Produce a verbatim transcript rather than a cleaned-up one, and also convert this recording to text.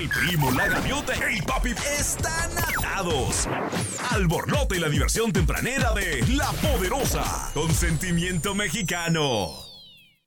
el primo, la gaviota y el papi están atados al borlote y la diversión tempranera de La Poderosa, con sentimiento mexicano.